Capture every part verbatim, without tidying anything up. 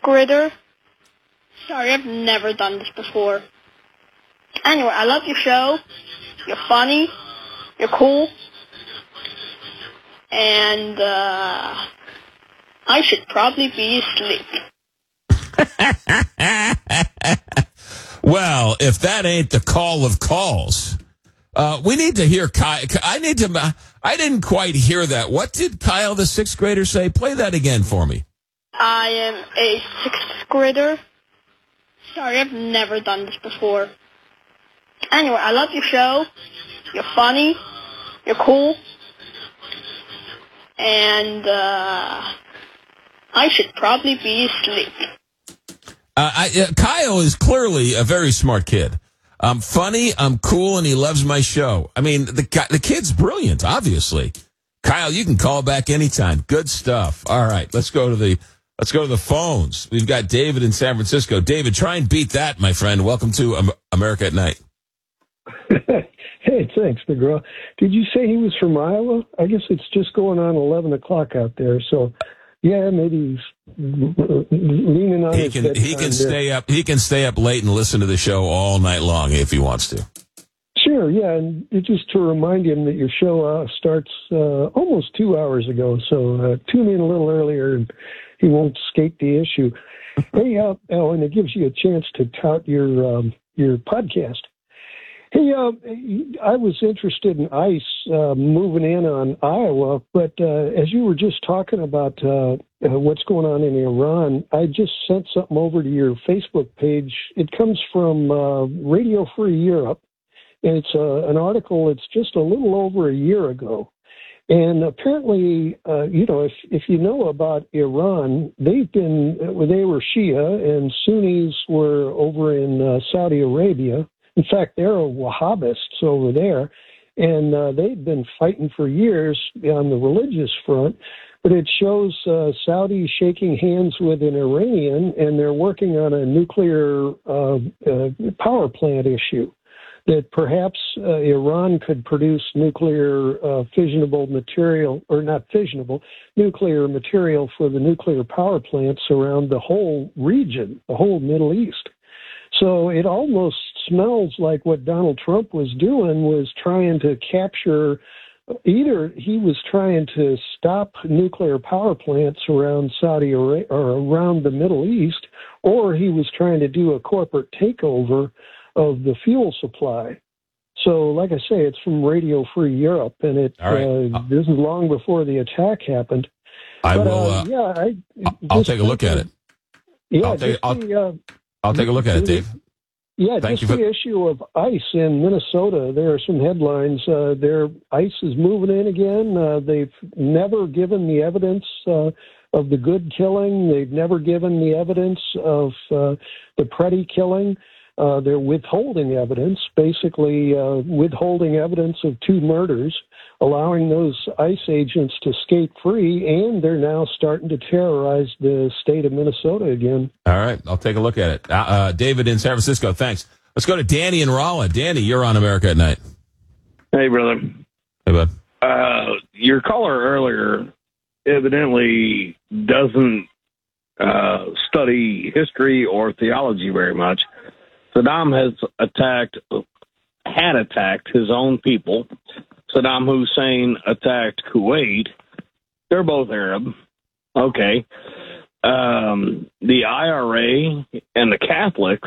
grader. Sorry, I've never done this before. Anyway, I love your show. You're funny. You're cool. And, uh, I should probably be asleep. Well, if that ain't the call of calls, uh, we need to hear Kyle. I need to, I didn't quite hear that. What did Kyle, the sixth grader, say? Play that again for me. I am a sixth grader. Sorry, I've never done this before. Anyway, I love your show. You're funny. You're cool. And, uh, I should probably be asleep. Uh, I, uh, Kyle is clearly a very smart kid. I'm funny, I'm cool, and he loves my show. I mean, the the kid's brilliant, obviously. Kyle, you can call back anytime. Good stuff. All right, let's go to the let's go to the phones. We've got David in San Francisco. David, try and beat that, my friend. Welcome to um, America at Night. Hey, thanks, McGraw. Did you say he was from Iowa? I guess it's just going on eleven o'clock out there, so yeah, maybe he's leaning on he his can he can there. stay up he can stay up late and listen to the show all night long if he wants to. Sure, yeah, and just to remind him that your show uh, starts uh, almost two hours ago, so uh, tune in a little earlier and he won't skate the issue. Hey, uh, oh, and it gives you a chance to tout your um, your podcast. Hey, uh, I was interested in ICE uh, moving in on Iowa, but uh, as you were just talking about uh, uh, what's going on in Iran, I just sent something over to your Facebook page. It comes from uh, Radio Free Europe, and it's uh, an article that's just a little over a year ago. And apparently, uh, you know, if if you know about Iran, they've been, they were Shia, and Sunnis were over in uh, Saudi Arabia. In fact, they're Wahhabists over there, and uh, they've been fighting for years on the religious front. But it shows uh, Saudi shaking hands with an Iranian, and they're working on a nuclear uh, uh, power plant issue that perhaps uh, Iran could produce nuclear uh, fissionable material, or not fissionable, nuclear material for the nuclear power plants around the whole region, the whole Middle East. So it almost smells like what Donald Trump was doing was trying to capture, either he was trying to stop nuclear power plants around Saudi Arabia or around the Middle East, or he was trying to do a corporate takeover of the fuel supply. So, like I say, it's from Radio Free Europe, and it Right. uh, this is long before the attack happened. I but, will. Uh, uh, yeah, I, I'll take a look at it. Yeah, I'll take, just I'll, the, uh, I'll take a look at it, Dave. Yeah, Thank just you for- the issue of ICE in Minnesota. There are some headlines. Uh, their ICE is moving in again. Uh, they've never given the evidence uh, of the Good killing. They've never given the evidence of uh, the Preddy killing. Uh, they're withholding evidence, basically uh, withholding evidence of two murders, allowing those ICE agents to skate free, and they're now starting to terrorize the state of Minnesota again. All right, I'll take a look at it. Uh, uh, David in San Francisco, thanks. Let's go to Danny in Rolla. Danny, you're on America at Night. Hey, brother. Hey, bud. Uh, your caller earlier evidently doesn't uh, study history or theology very much. Saddam has attacked, had attacked his own people. Saddam Hussein attacked Kuwait. They're both Arab. Okay. Um, the I R A and the Catholics,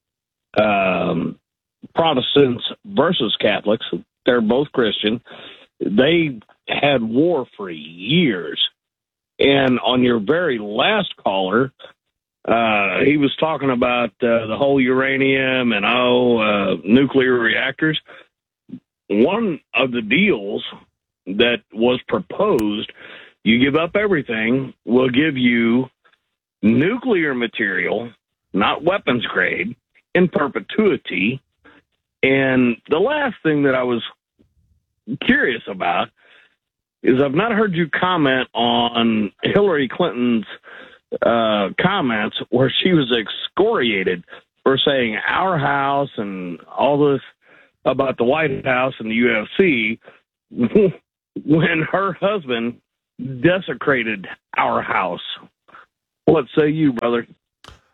um, Protestants versus Catholics, they're both Christian. They had war for years. And on your very last caller, uh, he was talking about uh, the whole uranium and oh, uh, nuclear reactors. One of the deals that was proposed, you give up everything, we'll give you nuclear material, not weapons grade, in perpetuity. And the last thing that I was curious about is I've not heard you comment on Hillary Clinton's uh, comments where she was excoriated for saying our house and all this about the White House and the U F C when her husband desecrated our house. What say you, brother?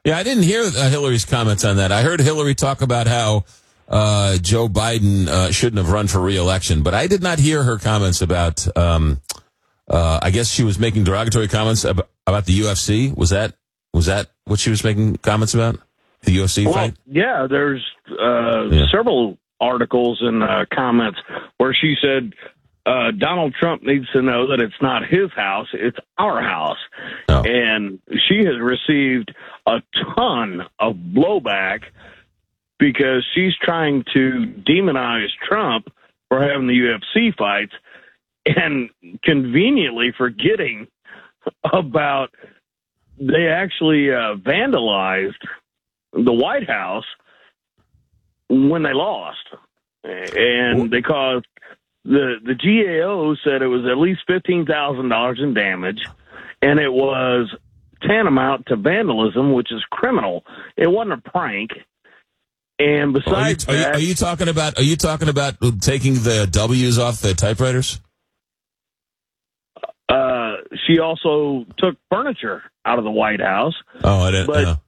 Yeah, I didn't hear uh, Hillary's comments on that. I heard Hillary talk about how uh, Joe Biden uh, shouldn't have run for re-election, but I did not hear her comments about, um, uh, I guess she was making derogatory comments about, about the U F C. Was that was that what she was making comments about? The U F C well, fight? Yeah, there's uh, Yeah. several articles and uh, comments where she said uh, Donald Trump needs to know that it's not his house, it's our house. Oh. And she has received a ton of blowback because she's trying to demonize Trump for having the U F C fights and conveniently forgetting about they actually uh, vandalized the White House when they lost. And they caused the, the G A O said it was at least fifteen thousand dollars in damage, and it was tantamount to vandalism, which is criminal. It wasn't a prank. And besides are you, are, you, that, are you talking about? Are you talking about taking the W's off the typewriters? uh, she also took furniture out of the White House. Oh, I didn't. But, uh,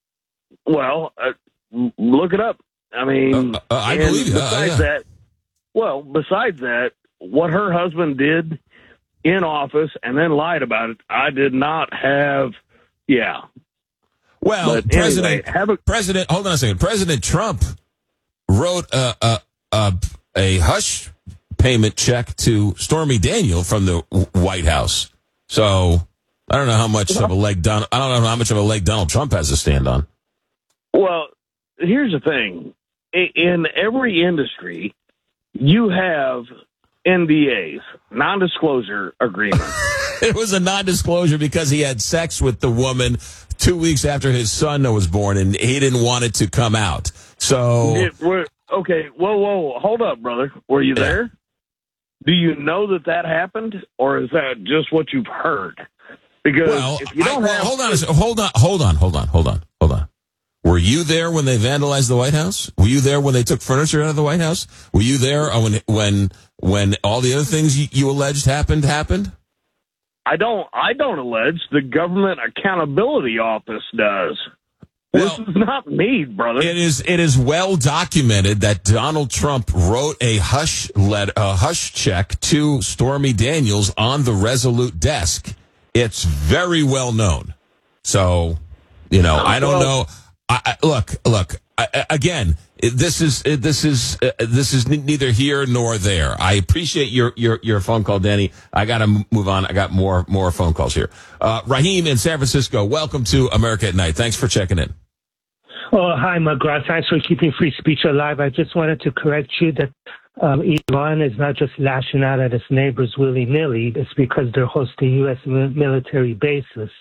well, uh, look it up. I mean, Uh, uh, I and believe you. Uh, Besides yeah. that, well, besides that, what her husband did in office and then lied about it, I did not have. Yeah. Well, But President, anyway, have a, President, hold on a second. President Trump wrote a a, a, a hush payment check to Stormy Daniel from the White House. So I don't know how much of a leg Don, I don't know how much of a leg Donald Trump has to stand on. well, here's the thing. I- In every industry, you have N D As, non-disclosure agreements. It was a non-disclosure because he had sex with the woman two weeks after his son was born, and he didn't want it to come out. So, It- we're- okay, whoa, whoa, hold up, brother. Were you Yeah. there? Do you know that that happened, or is that just what you've heard? Because well, if you I, don't well, have, hold on, a sec- hold on, hold on, hold on, hold on, hold on. Were you there when they vandalized the White House? Were you there when they took furniture out of the White House? Were you there when when when all the other things you, you alleged happened happened? I don't, I don't allege. The Government Accountability Office does. This Well, is not me, brother. It is it is well documented that Donald Trump wrote a hush let a hush check to Stormy Daniels on the Resolute desk. It's very well known. So, you know, I don't Well- know. I, I, look, look. I, I- again, it- this is it- this is uh, this is n- neither here nor there. I appreciate your your your phone call, Danny. I got to move on. I got more more phone calls here. Uh, Raheem in San Francisco. Welcome to America at Night. Thanks for checking in. Oh, hi, McGrath. Thanks for keeping free speech alive. I just wanted to correct you that um, Iran is not just lashing out at its neighbors willy-nilly. It's because they're hosting U S military bases.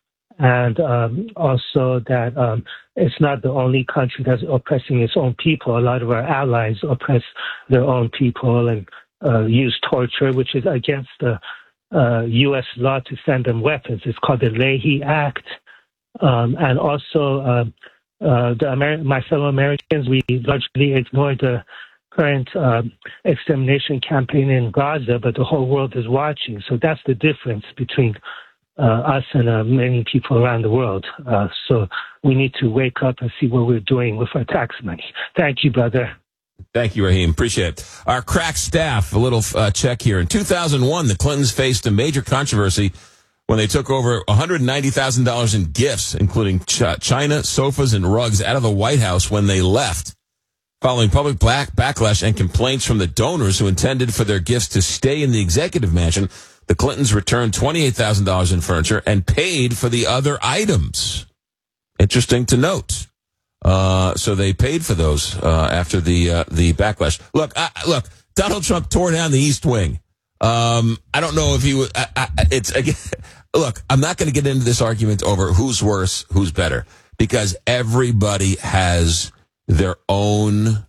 And um, also that um, it's not the only country that's oppressing its own people. A lot of our allies oppress their own people and uh, use torture, which is against the uh, U S law to send them weapons. It's called the Leahy Act. Um, and also... Um, Uh, the Amer- my fellow Americans, we largely ignored the current um, extermination campaign in Gaza, but the whole world is watching. So that's the difference between uh, us and uh, many people around the world. Uh, so we need to wake up and see what we're doing with our tax money. Thank you, brother. Thank you, Raheem. Appreciate it. Our crack staff, a little uh, check here. In two thousand one, the Clintons faced a major controversy when they took over one hundred ninety thousand dollars in gifts, including ch- china, sofas, and rugs out of the White House when they left. Following public black backlash and complaints from the donors who intended for their gifts to stay in the executive mansion, the Clintons returned twenty-eight thousand dollars in furniture and paid for the other items. Interesting to note. Uh, so they paid for those uh, after the uh, the backlash. Look, I, look, Donald Trump tore down the East Wing. Um, I don't know if he would. I, I, it's again. Look, I'm not going to get into this argument over who's worse, who's better, because everybody has their own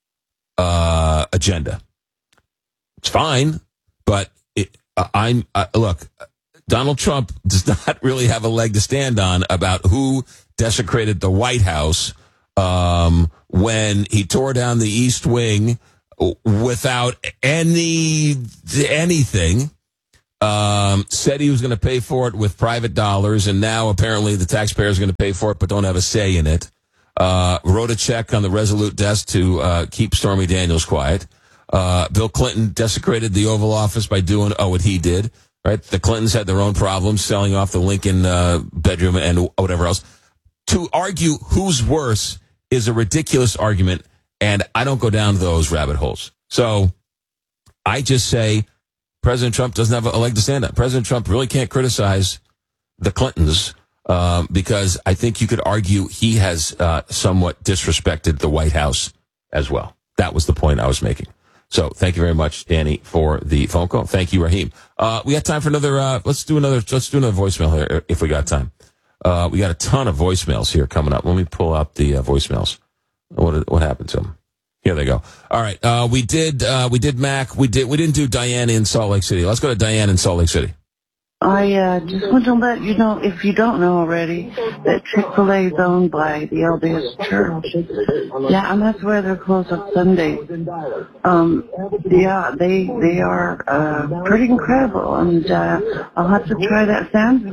uh, agenda. It's fine, but it, uh, I'm uh, look. Donald Trump does not really have a leg to stand on about who desecrated the White House um, when he tore down the East Wing without any anything. um, said he was going to pay for it with private dollars, and now apparently the taxpayers are going to pay for it but don't have a say in it. Uh, wrote a check on the Resolute desk to uh, keep Stormy Daniels quiet. Uh, Bill Clinton desecrated the Oval Office by doing oh, what he did. Right? The Clintons had their own problems selling off the Lincoln uh, bedroom and whatever else. To argue who's worse is a ridiculous argument, and I don't go down those rabbit holes. So I just say President Trump doesn't have a leg to stand on. President Trump really can't criticize the Clintons um, because I think you could argue he has uh, somewhat disrespected the White House as well. That was the point I was making. So thank you very much, Danny, for the phone call. Thank you, Raheem. Uh, we got time for another, uh, let's do another, let's do another voicemail here if we got time. Uh, we got a ton of voicemails here coming up. Let me pull up the uh, voicemails. What, what happened to them? Here they go. All right. Uh, we did, uh, we did Mac. We did, we didn't do Diane in Salt Lake City. Let's go to Diane in Salt Lake City. I uh, just want to let you know, if you don't know already, that Chick-fil-A is owned by the L D S Church. Yeah, and that's why they're closed on Sunday. Um, yeah, they they are uh, pretty incredible, and uh, I'll have to try that sandwich.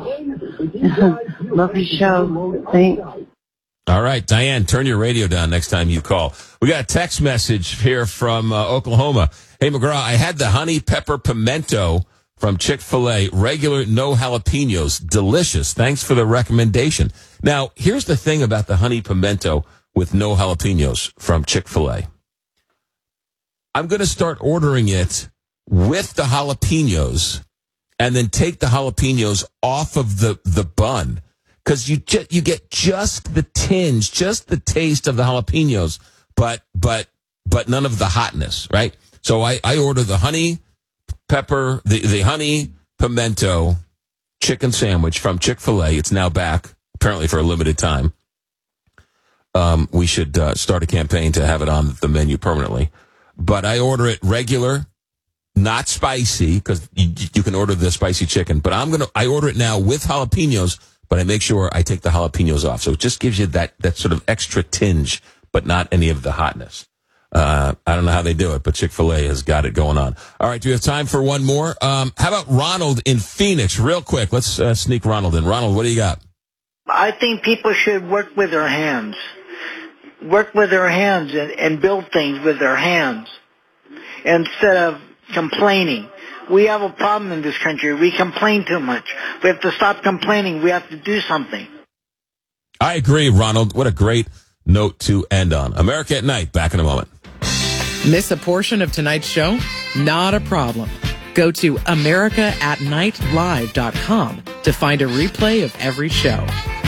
Love your show. Thanks. All right, Diane, turn your radio down next time you call. We got a text message here from uh, Oklahoma. Hey, McGraw, I had the honey pepper pimento from Chick-fil-A, regular, no jalapenos. Delicious. Thanks for the recommendation. Now, here's the thing about the honey pimento with no jalapenos from Chick-fil-A. I'm going to start ordering it with the jalapenos and then take the jalapenos off of the, the bun because you, ju- you get just the tinge, just the taste of the jalapenos, but but but none of the hotness, right? So I, I order the honey pepper, the, the honey pimento chicken sandwich from Chick-fil-A. It's now back, apparently for a limited time. Um, we should uh, start a campaign to have it on the menu permanently. But I order it regular, not spicy, because you, you can order the spicy chicken. But I'm gonna, I order it now with jalapenos, but I make sure I take the jalapenos off. So it just gives you that, that sort of extra tinge, but not any of the hotness. Uh, I don't know how they do it, but Chick-fil-A has got it going on. All right, do we have time for one more? Um, how about Ronald in Phoenix? Real quick, let's uh, sneak Ronald in. Ronald, what do you got? I think people should work with their hands. Work with their hands and, and build things with their hands instead of complaining. We have a problem in this country. We complain too much. We have to stop complaining. We have to do something. I agree, Ronald. What a great note to end on. America at Night, back in a moment. Miss a portion of tonight's show? Not a problem. Go to america at night live dot com to find a replay of every show.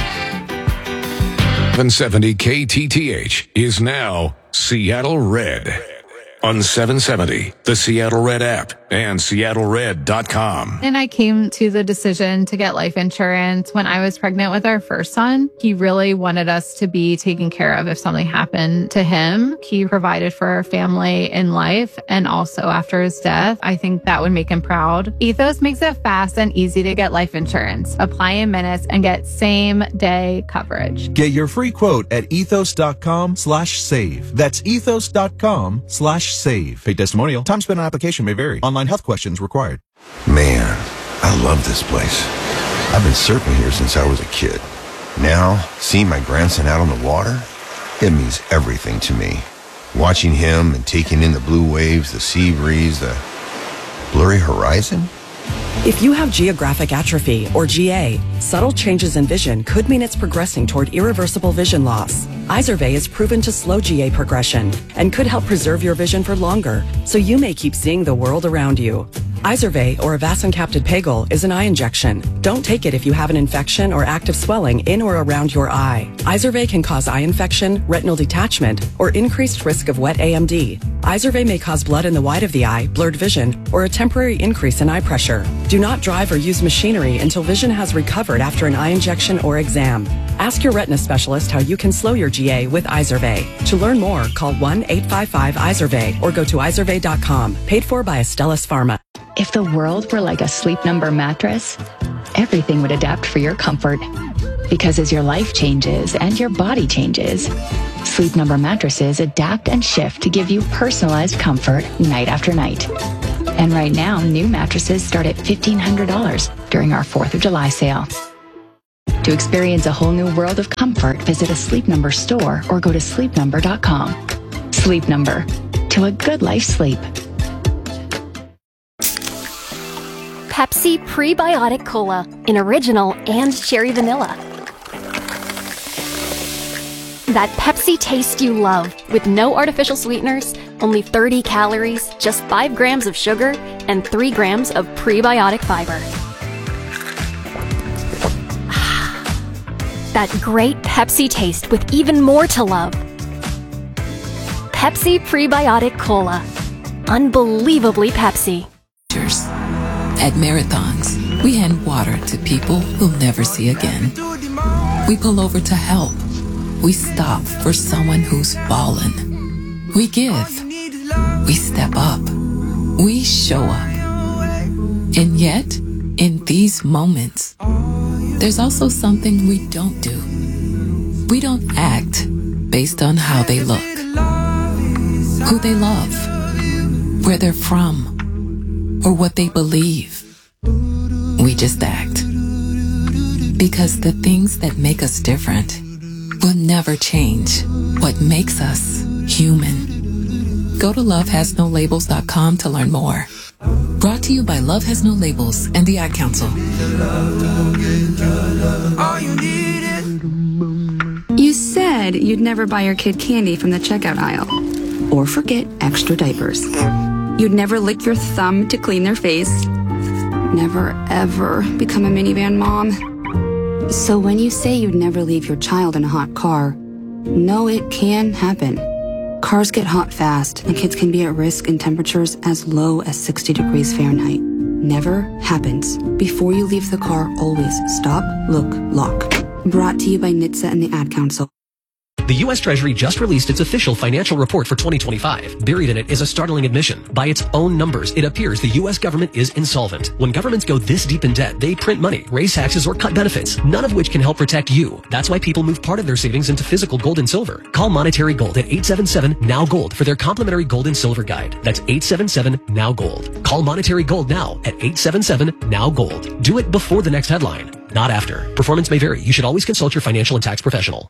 seven seventy K T T H is now Seattle Red. On seven seventy, the Seattle Red app, and seattle red dot com. And I came to the decision to get life insurance when I was pregnant with our first son. He really wanted us to be taken care of if something happened to him. He provided for our family in life and also after his death. I think that would make him proud. Ethos makes it fast and easy to get life insurance. Apply in minutes and get same day coverage. Get your free quote at ethos.com slash save. That's ethos.com slash save. Paid testimonial. Time spent on application may vary. Online health questions required. Man, I love this place. I've been surfing here since I was a kid. Now, seeing my grandson out on the water, it means everything to me. Watching him and taking in the blue waves, the sea breeze, the blurry horizon. If you have geographic atrophy, or G A, subtle changes in vision could mean it's progressing toward irreversible vision loss. Izervay is proven to slow G A progression and could help preserve your vision for longer, so you may keep seeing the world around you. Izervay, or avacincaptad pegol, is an eye injection. Don't take it if you have an infection or active swelling in or around your eye. Izervay can cause eye infection, retinal detachment, or increased risk of wet A M D. Izervay may cause blood in the white of the eye, blurred vision, or a temporary increase in eye pressure. Do not drive or use machinery until vision has recovered after an eye injection or exam. Ask your retina specialist how you can slow your G A with Izervay. To learn more, call one eight five five Izervay or go to izervay dot com. Paid for by Astellas Pharma. If the world were like a Sleep Number mattress, everything would adapt for your comfort. Because as your life changes and your body changes, Sleep Number mattresses adapt and shift to give you personalized comfort night after night. And right now, new mattresses start at fifteen hundred dollars during our fourth of July sale. To experience a whole new world of comfort, visit a Sleep Number store or go to sleep number dot com. Sleep Number. To a good life sleep. Pepsi Prebiotic Cola in original and cherry vanilla. That Pepsi taste you love with no artificial sweeteners, only thirty calories, just five grams of sugar, and three grams of prebiotic fiber. That great Pepsi taste with even more to love. Pepsi Prebiotic Cola. Unbelievably Pepsi. At Marathons, we hand water to people we'll never see again. We pull over to help. We stop for someone who's fallen. We give. We step up. We show up. And yet, in these moments, there's also something we don't do. We don't act based on how they look, who they love, where they're from, or what they believe. We just act. Because the things that make us different will never change what makes us human. Go to love has no labels dot com to learn more. Brought to you by Love Has No Labels and the Ad Council. You said you'd never buy your kid candy from the checkout aisle. Or forget extra diapers. You'd never lick your thumb to clean their face. Never, ever become a minivan mom. So when you say you'd never leave your child in a hot car, know it can happen. Cars get hot fast, and kids can be at risk in temperatures as low as sixty degrees Fahrenheit. Never happens. Before you leave the car, always stop, look, lock. Brought to you by N H T S A and the Ad Council. The U S Treasury just released its official financial report for twenty twenty-five. Buried in it is a startling admission. By its own numbers, it appears the U S government is insolvent. When governments go this deep in debt, they print money, raise taxes, or cut benefits, none of which can help protect you. That's why people move part of their savings into physical gold and silver. Call Monetary Gold at eight seven seven, N O W Gold for their complimentary gold and silver guide. That's eight seven seven, N O W Gold. Call Monetary Gold now at eight seven seven, N O W Gold. Do it before the next headline, not after. Performance may vary. You should always consult your financial and tax professional.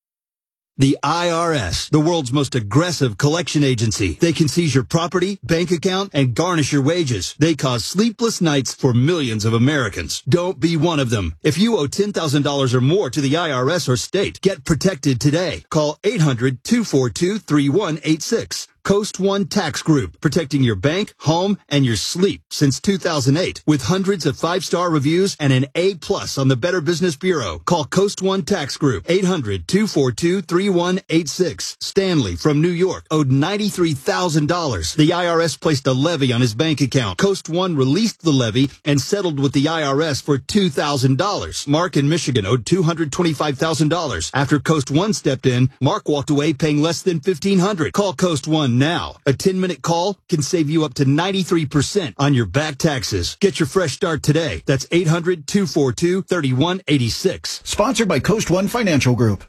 The I R S, the world's most aggressive collection agency. They can seize your property, bank account, and garnish your wages. They cause sleepless nights for millions of Americans. Don't be one of them. If you owe ten thousand dollars or more to the I R S or state, get protected today. Call eight hundred, two four two, three one eight six. Coast One Tax Group, protecting your bank, home, and your sleep since two thousand eight. With hundreds of five-star reviews and an A plus on the Better Business Bureau. Call Coast One Tax Group, eight hundred, two four two, three one eight six. Stanley from New York owed ninety-three thousand dollars. The I R S placed a levy on his bank account. Coast One released the levy and settled with the I R S for two thousand dollars. Mark in Michigan owed two hundred twenty-five thousand dollars. After Coast One stepped in, Mark walked away paying less than fifteen hundred dollars. Call Coast One now. A ten-minute call can save you up to ninety-three percent on your back taxes. Get your fresh start today. That's eight hundred, two four two, three one eight six. Sponsored by Coast One Financial Group.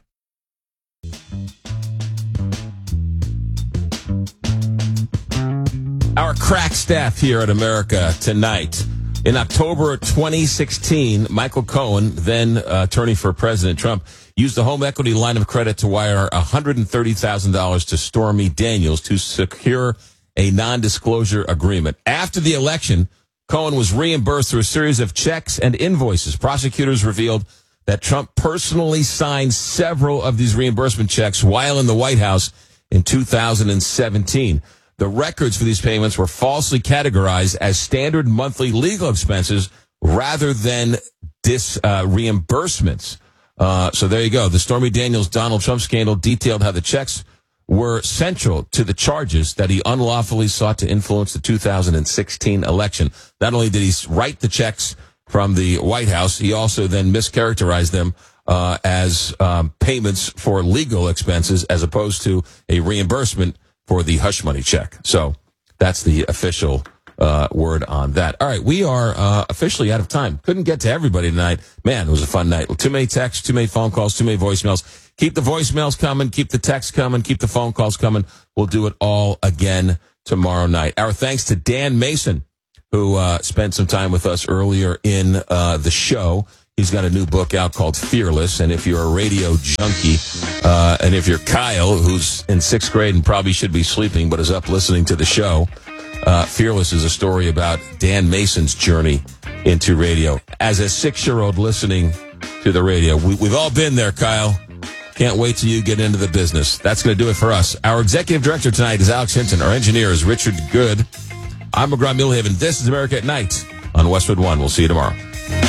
Our crack staff here at America Tonight. In October twenty sixteen, Michael Cohen, then uh, attorney for President Trump, used a home equity line of credit to wire one hundred thirty thousand dollars to Stormy Daniels to secure a non-disclosure agreement. After the election, Cohen was reimbursed through a series of checks and invoices. Prosecutors revealed that Trump personally signed several of these reimbursement checks while in the White House in two thousand seventeen. The records for these payments were falsely categorized as standard monthly legal expenses rather than dis uh, reimbursements. Uh, so there you go. The Stormy Daniels Donald Trump scandal detailed how the checks were central to the charges that he unlawfully sought to influence the two thousand sixteen election. Not only did he write the checks from the White House, he also then mischaracterized them uh, as um, payments for legal expenses as opposed to a reimbursement for the hush money check. So that's the official uh, word on that. All right, we are uh, officially out of time. Couldn't get to everybody tonight. Man, it was a fun night. Too many texts, too many phone calls, too many voicemails. Keep the voicemails coming, keep the texts coming, keep the phone calls coming. We'll do it all again tomorrow night. Our thanks to Dan Mason, who uh, spent some time with us earlier in uh, the show. He's got a new book out called Fearless, and if you're a radio junkie, uh, and if you're Kyle, who's in sixth grade and probably should be sleeping but is up listening to the show, uh, Fearless is a story about Dan Mason's journey into radio. As a six-year-old listening to the radio, we, we've all been there, Kyle. Can't wait till you get into the business. That's going to do it for us. Our executive director tonight is Alex Hinton. Our engineer is Richard Good. I'm McGraw Millhaven. This is America at Night on Westwood One. We'll see you tomorrow.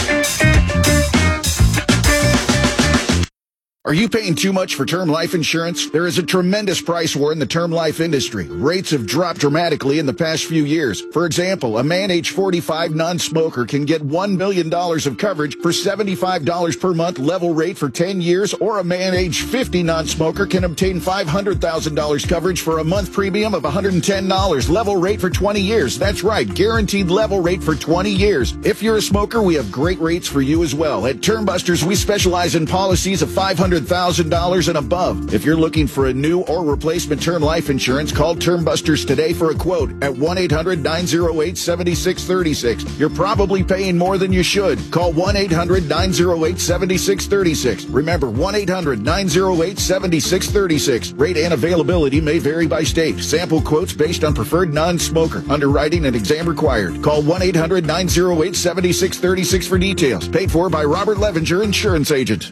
Are you paying too much for term life insurance? There is a tremendous price war in the term life industry. Rates have dropped dramatically in the past few years. For example, a man age forty-five non-smoker can get one million dollars of coverage for seventy-five dollars per month level rate for ten years, or a man age fifty non-smoker can obtain five hundred thousand dollars coverage for a month premium of one hundred ten dollars level rate for twenty years. That's right, guaranteed level rate for twenty years. If you're a smoker, we have great rates for you as well. At Term Busters, we specialize in policies of five hundred thousand dollars and above. If you're looking for a new or replacement term life insurance, call Term Busters today for a quote at one eight hundred nine oh eight seven six three six. You're probably paying more than you should. Call one eight hundred nine oh eight seven six three six. Remember, one eight hundred nine oh eight seven six three six. Rate and availability may vary by state. Sample quotes based on preferred non-smoker. Underwriting and exam required. Call one eight hundred nine oh eight seven six three six for details. Paid for by Robert Levenger, Insurance Agent.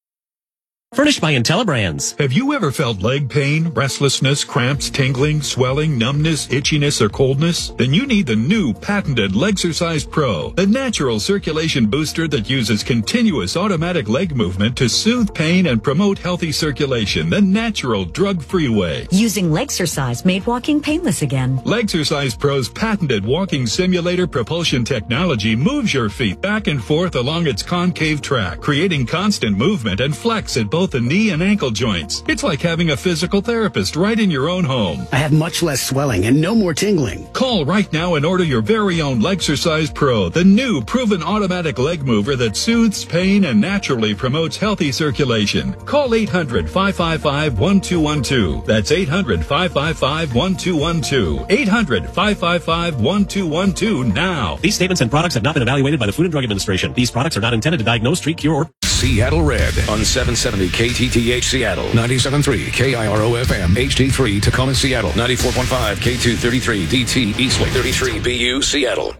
Furnished by IntelliBrands. Have you ever felt leg pain, restlessness, cramps, tingling, swelling, numbness, itchiness, or coldness? Then you need the new patented Legsercise Pro, the natural circulation booster that uses continuous automatic leg movement to soothe pain and promote healthy circulation the natural drug-free way. Using Legsercise made walking painless again. Legsercise Pro's patented walking simulator propulsion technology moves your feet back and forth along its concave track, creating constant movement and flex at both the knee and ankle joints. It's like having a physical therapist right in your own home. I have much less swelling and no more tingling. Call right now and order your very own Legsercise Pro, the new proven automatic leg mover that soothes pain and naturally promotes healthy circulation. Call eight hundred five five five one two one two. That's eight hundred five five five one two one two. eight hundred five five five one two one two now. These statements and products have not been evaluated by the Food and Drug Administration. These products are not intended to diagnose, treat, cure, or... Seattle Red on seven seventy K T T H Seattle, ninety-seven point three K I R O F M, H D three Tacoma Seattle, ninety-four point five K two thirty-three D T Eastway thirty-three B U Seattle.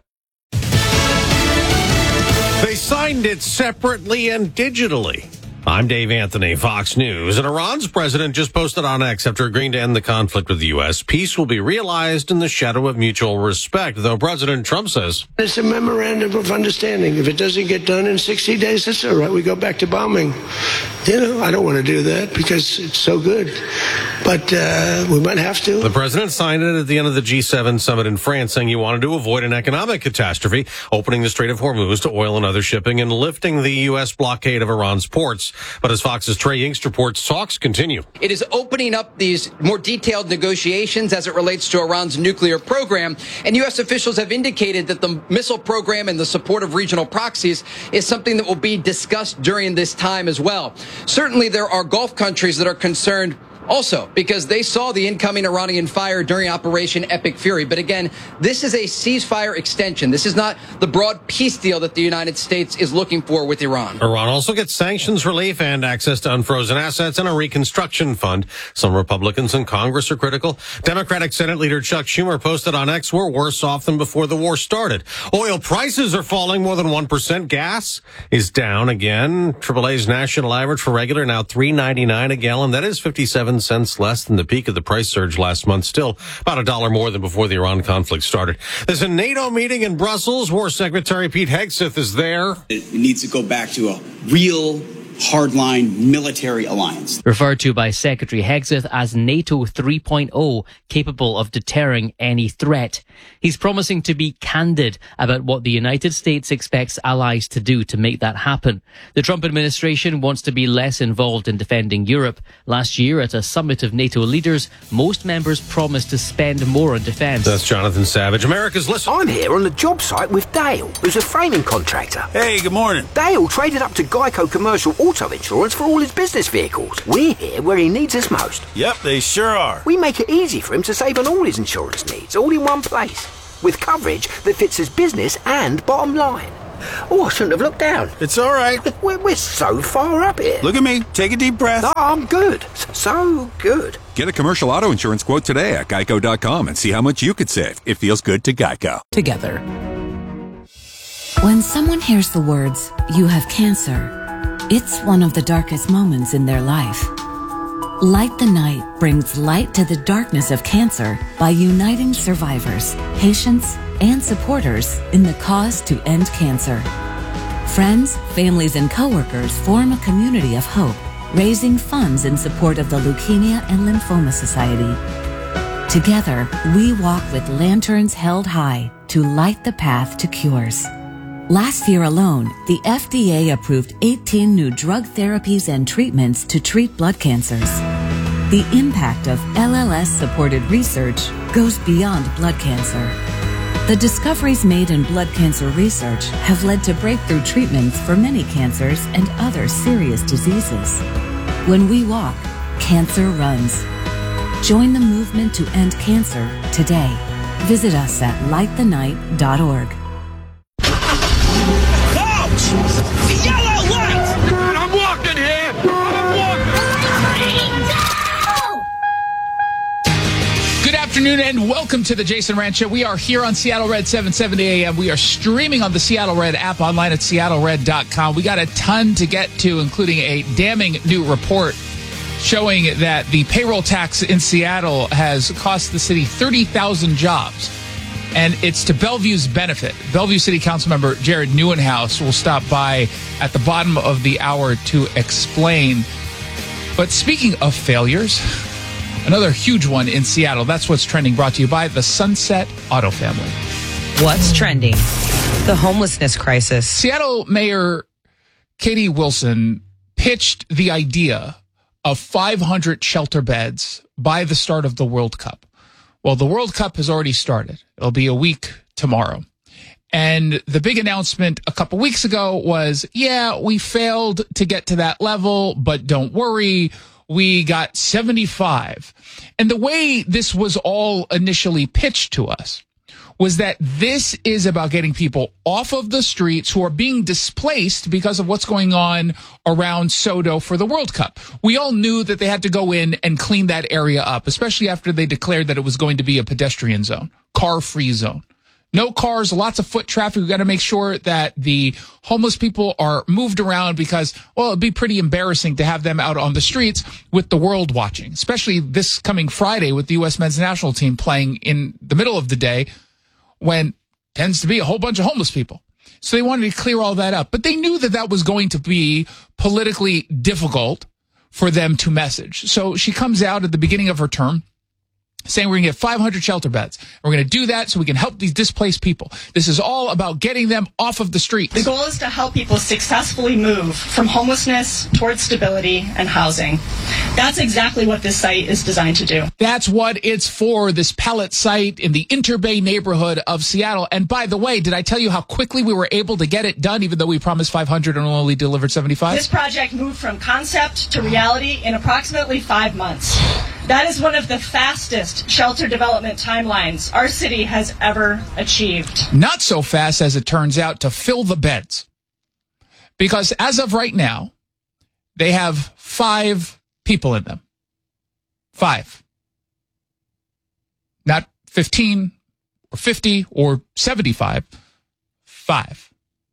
They signed it separately and digitally. I'm Dave Anthony, Fox News. And Iran's president just posted on X after agreeing to end the conflict with the U S. Peace will be realized in the shadow of mutual respect, though President Trump says it's a memorandum of understanding. If it doesn't get done in sixty days, that's all right. We go back to bombing. You know, I don't want to do that because it's so good. But uh, we might have to. The president signed it at the end of the G seven summit in France, saying he wanted to avoid an economic catastrophe, opening the Strait of Hormuz to oil and other shipping and lifting the U S blockade of Iran's ports. But as Fox's Trey Yingst reports, talks continue. It is opening up these more detailed negotiations as it relates to Iran's nuclear program. And U S officials have indicated that the missile program and the support of regional proxies is something that will be discussed during this time as well. Certainly, there are Gulf countries that are concerned also, because they saw the incoming Iranian fire during Operation Epic Fury. But again, this is a ceasefire extension. This is not the broad peace deal that the United States is looking for with Iran. Iran also gets sanctions relief and access to unfrozen assets and a reconstruction fund. Some Republicans in Congress are critical. Democratic Senate Leader Chuck Schumer posted on X, we're worse off than before the war started. Oil prices are falling more than one percent. Gas is down again. triple A's national average for regular now three ninety-nine a gallon. That is fifty-seven cents less than the peak of the price surge last month. Still about a dollar more than before the Iran conflict started. There's a NATO meeting in Brussels. War Secretary Pete Hegseth is there. It needs to go back to a real hardline military alliance. Referred to by Secretary Hegseth as NATO three point oh, capable of deterring any threat. He's promising to be candid about what the United States expects allies to do to make that happen. The Trump administration wants to be less involved in defending Europe. Last year, at a summit of NATO leaders, most members promised to spend more on defense. That's Jonathan Savage. America's Listen. I'm here on the job site with Dale, who's a framing contractor. Hey, good morning. Dale traded up to Geico Commercial Auto auto insurance for all his business vehicles. We're here where he needs us most. Yep, they sure are. We make it easy for him to save on all his insurance needs, all in one place, with coverage that fits his business and bottom line. Oh, I shouldn't have looked down. It's all right. We're, we're so far up here. Look at me. Take a deep breath. Oh, I'm good. So good. Get a commercial auto insurance quote today at geico dot com and see how much you could save. It feels good to Geico. Together. When someone hears the words, "You have cancer," it's one of the darkest moments in their life. Light the Night brings light to the darkness of cancer by uniting survivors, patients, and supporters in the cause to end cancer. Friends, families, and coworkers form a community of hope, raising funds in support of the Leukemia and Lymphoma Society. Together, we walk with lanterns held high to light the path to cures. Last year alone, the F D A approved eighteen new drug therapies and treatments to treat blood cancers. The impact of L L S-supported research goes beyond blood cancer. The discoveries made in blood cancer research have led to breakthrough treatments for many cancers and other serious diseases. When we walk, cancer runs. Join the movement to end cancer today. Visit us at light the night dot org. Folks! Yellow light! God, I'm walking here! I'm walking! Good afternoon and welcome to the Jason Rand Show. We are here on Seattle Red seven seventy A M. We are streaming on the Seattle Red app online at seattle red dot com. We got a ton to get to, including a damning new report showing that the payroll tax in Seattle has cost the city thirty thousand jobs. And it's to Bellevue's benefit. Bellevue City Council member Jared Neuenhaus will stop by at the bottom of the hour to explain. But speaking of failures, another huge one in Seattle. That's what's trending, brought to you by the Sunset Auto Family. What's trending? The homelessness crisis. Seattle Mayor Katie Wilson pitched the idea of five hundred shelter beds by the start of the World Cup. Well, the World Cup has already started. It'll be a week tomorrow. And the big announcement a couple weeks ago was, yeah, we failed to get to that level, but don't worry, we got seventy-five. And the way this was all initially pitched to us was that this is about getting people off of the streets who are being displaced because of what's going on around SoDo for the World Cup. We all knew that they had to go in and clean that area up, especially after they declared that it was going to be a pedestrian zone, car-free zone. No cars, lots of foot traffic. We've got to make sure that the homeless people are moved around because, well, it'd be pretty embarrassing to have them out on the streets with the world watching, especially this coming Friday with the U S men's national team playing in the middle of the day when tends to be a whole bunch of homeless people. So they wanted to clear all that up. But they knew that that was going to be politically difficult for them to message. So she comes out at the beginning of her term saying we're going to get five hundred shelter beds. We're going to do that so we can help these displaced people. This is all about getting them off of the streets. The goal is to help people successfully move from homelessness towards stability and housing. That's exactly what this site is designed to do. That's what it's for, this pallet site in the Interbay neighborhood of Seattle. And by the way, did I tell you how quickly we were able to get it done, even though we promised five hundred and only delivered seventy-five? This project moved from concept to reality in approximately five months. That is one of the fastest shelter development timelines our city has ever achieved. Not so fast, as it turns out, to fill the beds. Because as of right now, they have five people in them. Five. Not fifteen or fifty or seventy-five. Five.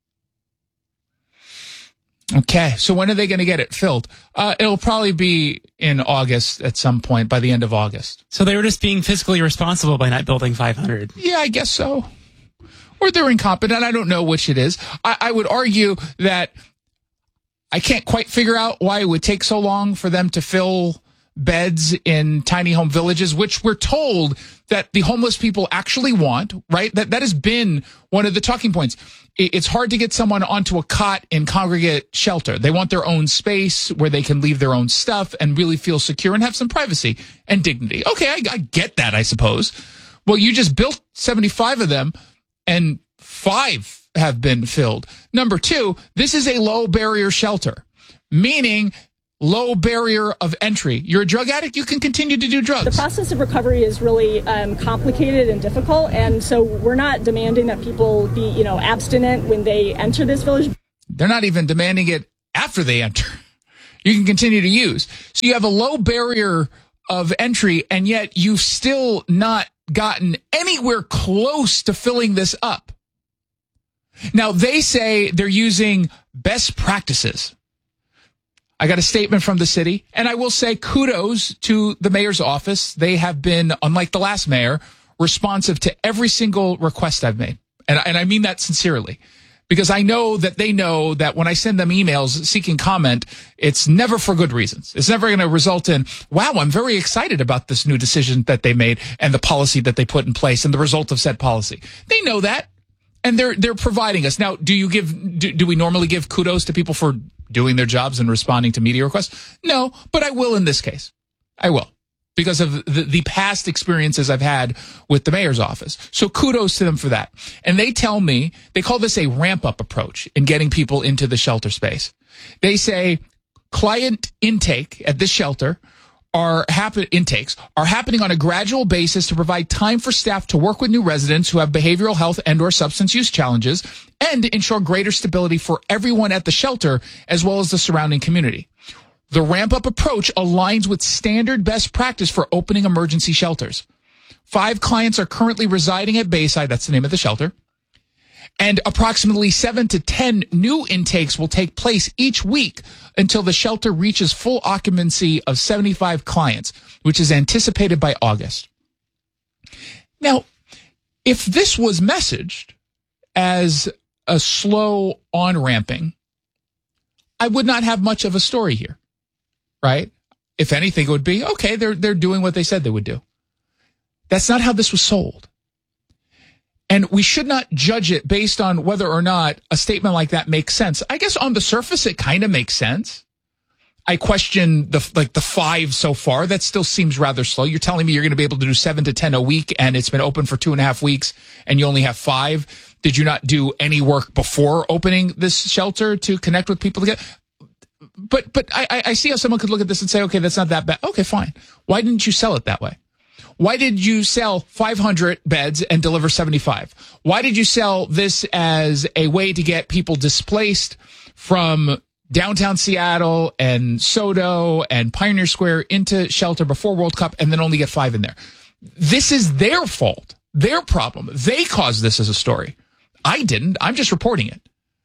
Okay, so when are they going to get it filled? Uh, it'll probably be in August at some point, by the end of August. So they were just being fiscally responsible by not building five hundred. Yeah, I guess so. Or they're incompetent. I don't know which it is. I, I would argue that I can't quite figure out why it would take so long for them to fill beds in tiny home villages, which we're told that the homeless people actually want, right? That that has been one of the talking points. It's hard to get someone onto a cot in congregate shelter. They want their own space where they can leave their own stuff and really feel secure and have some privacy and dignity. Okay, I, I get that, I suppose. Well, you just built seventy-five of them and five have been filled. Number two, this is a low barrier shelter. meaning low barrier of entry. You're a drug addict, you can continue to do drugs. The process of recovery is really um, complicated and difficult, and so we're not demanding that people be, you know, abstinent when they enter this village. They're not even demanding it after they enter. You can continue to use. So you have a low barrier of entry, and yet you've still not gotten anywhere close to filling this up. Now, they say they're using best practices. I got a statement from the city, and I will say kudos to the mayor's office. They have been, unlike the last mayor, responsive to every single request I've made. And, and I mean that sincerely, because I know that they know that when I send them emails seeking comment, it's never for good reasons. It's never going to result in, wow, I'm very excited about this new decision that they made and the policy that they put in place and the result of said policy. They know that, and they're they're providing us. Now, do you give do, do we normally give kudos to people for doing their jobs and responding to media requests? No, but I will in this case. I will, because of the, the past experiences I've had with the mayor's office. So kudos to them for that. And they tell me, they call this a ramp-up approach in getting people into the shelter space. They say client intake at this shelter are happen intakes are happening on a gradual basis to provide time for staff to work with new residents who have behavioral health and or substance use challenges, and ensure greater stability for everyone at the shelter as well as the surrounding community. The ramp-up approach aligns with standard best practice for opening emergency shelters. Five clients are currently residing at Bayside, that's the name of the shelter, and approximately seven to ten new intakes will take place each week until the shelter reaches full occupancy of seventy-five clients, which is anticipated by August. Now, if this was messaged as a slow on-ramping, I would not have much of a story here, right? If anything, it would be, okay, they're they're doing what they said they would do. That's not how this was sold. And we should not judge it based on whether or not a statement like that makes sense. I guess on the surface, it kind of makes sense. I question the like the five so far. That still seems rather slow. You're telling me you're going to be able to do seven to ten a week, and it's been open for two and a half weeks, and you only have five. Did you not do any work before opening this shelter to connect with people to get? But but I, I see how someone could look at this and say, okay, that's not that bad. Okay, fine. Why didn't you sell it that way? Why did you sell five hundred beds and deliver seventy-five? Why did you sell this as a way to get people displaced from downtown Seattle and SoDo and Pioneer Square into shelter before World Cup and then only get five in there? This is their fault, their problem. They caused this as a story. I didn't. I'm just reporting it.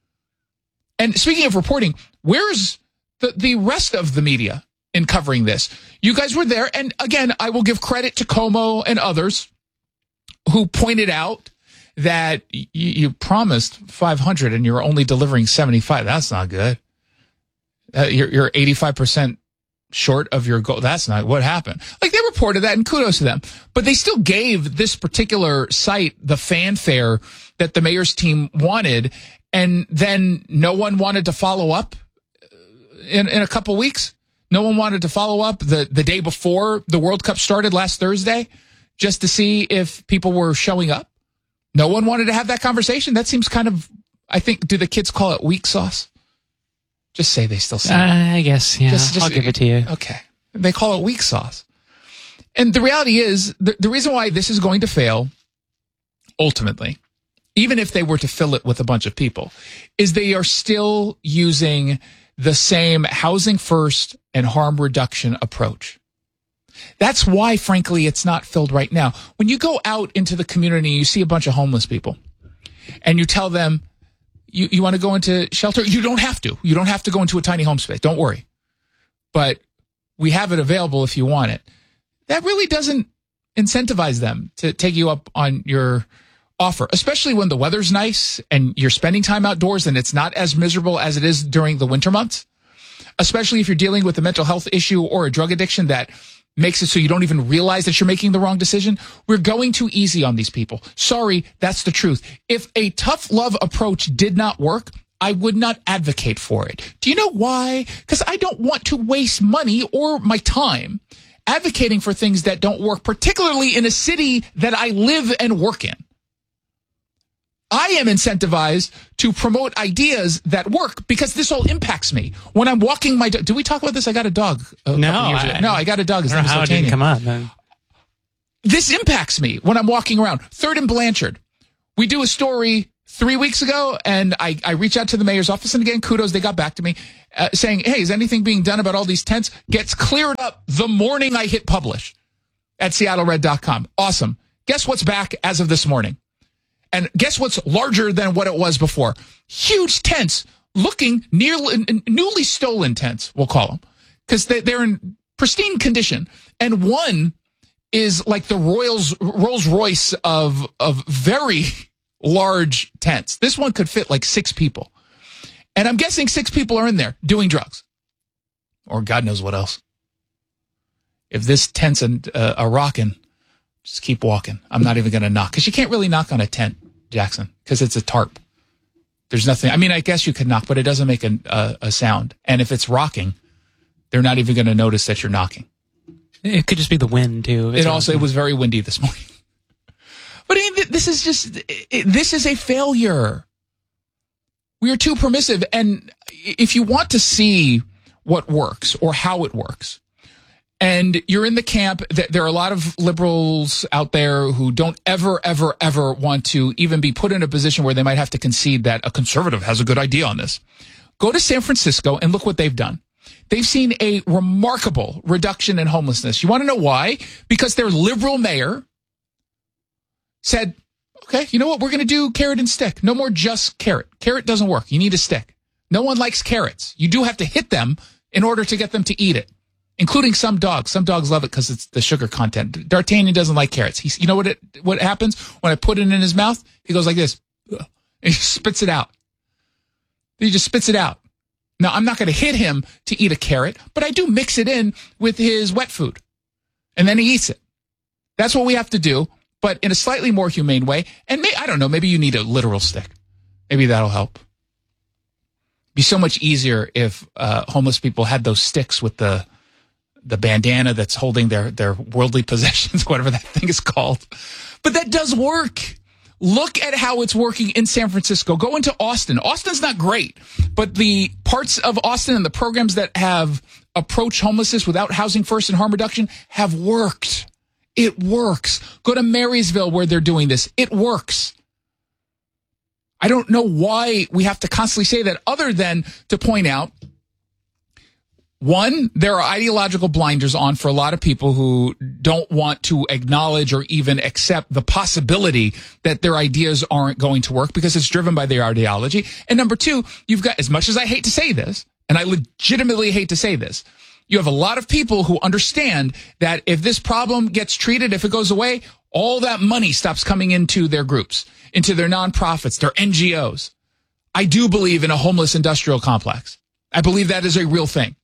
And speaking of reporting, where's the, the rest of the media in covering this? You guys were there, and again, I will give credit to Como and others who pointed out that y- you promised five hundred and you're only delivering seventy-five. That's not good. Uh, you're, you're eighty-five percent short of your goal. That's not what happened. Like, they reported that, and kudos to them. But they still gave this particular site the fanfare that the mayor's team wanted, and then no one wanted to follow up in, in a couple weeks. No one wanted to follow up the, the day before the World Cup started last Thursday just to see if people were showing up. No one wanted to have that conversation. That seems kind of, I think, do the kids call it weak sauce? Just say they still say uh, it. I guess, yeah. Just, just, I'll give it to you. Okay. They call it weak sauce. And the reality is, the, the reason why this is going to fail, ultimately, even if they were to fill it with a bunch of people, is they are still using the same housing first and harm reduction approach. That's why, frankly, it's not filled right now. When you go out into the community, you see a bunch of homeless people, and you tell them, you, you want to go into shelter? You don't have to. You don't have to go into a tiny home space. Don't worry. But we have it available if you want it. That really doesn't incentivize them to take you up on your offer, especially when the weather's nice and you're spending time outdoors and it's not as miserable as it is during the winter months, especially if you're dealing with a mental health issue or a drug addiction that makes it so you don't even realize that you're making the wrong decision. We're going too easy on these people. Sorry, that's the truth. If a tough love approach did not work, I would not advocate for it. Do you know why? Because I don't want to waste money or my time advocating for things that don't work, particularly in a city that I live and work in. I am incentivized to promote ideas that work because this all impacts me. When I'm walking my dog, do we talk about this? I got a dog. A no, couple years ago. I, no, I got a dog. His I don't know name how is it didn't Latanian. come up. Man. This impacts me when I'm walking around. Third and Blanchard. We do a story three weeks ago, and I, I reach out to the mayor's office, and again, kudos, they got back to me, uh, saying, hey, is anything being done about all these tents? Gets cleared up the morning I hit publish at Seattle Red dot com. Awesome. Guess what's back as of this morning? And guess what's larger than what it was before? Huge tents, looking nearly, newly stolen tents, we'll call them, because they, they're in pristine condition. And one is like the Royals, Rolls Royce of, of very large tents. This one could fit like six people. And I'm guessing six people are in there doing drugs. Or God knows what else. If this tent's a, uh, a rocking, just keep walking. I'm not even going to knock. Because you can't really knock on a tent, Jackson, because it's a tarp. There's nothing. I mean, I guess you could knock, but it doesn't make a, a, a sound. And if it's rocking, they're not even going to notice that you're knocking. It could just be the wind, too. It also, it was very windy this morning. But I mean, this is just, this is a failure. We are too permissive. And if you want to see what works or how it works, and you're in the camp that there are a lot of liberals out there who don't ever, ever, ever want to even be put in a position where they might have to concede that a conservative has a good idea on this. Go to San Francisco and look what they've done. They've seen a remarkable reduction in homelessness. You want to know why? Because their liberal mayor said, okay, you know what? We're going to do carrot and stick. No more just carrot. Carrot doesn't work. You need a stick. No one likes carrots. You do have to hit them in order to get them to eat it, including some dogs. Some dogs love it because it's the sugar content. D'Artagnan doesn't like carrots. He's, you know what it, what happens when I put it in his mouth? He goes like this, and he spits it out. He just spits it out. Now, I'm not going to hit him to eat a carrot, but I do mix it in with his wet food, and then he eats it. That's what we have to do, but in a slightly more humane way. And may, I don't know, maybe you need a literal stick. Maybe that'll help. It'd be so much easier if uh, homeless people had those sticks with the the bandana that's holding their, their worldly possessions, whatever that thing is called. But that does work. Look at how it's working in San Francisco. Go into Austin. Austin's not great, but the parts of Austin and the programs that have approached homelessness without housing first and harm reduction have worked. It works. Go to Marysville where they're doing this. It works. I don't know why we have to constantly say that other than to point out, one, there are ideological blinders on for a lot of people who don't want to acknowledge or even accept the possibility that their ideas aren't going to work because it's driven by their ideology. And number two, you've got, as much as I hate to say this, and I legitimately hate to say this, you have a lot of people who understand that if this problem gets treated, if it goes away, all that money stops coming into their groups, into their nonprofits, their N G Os. I do believe in a homeless industrial complex. I believe that is a real thing.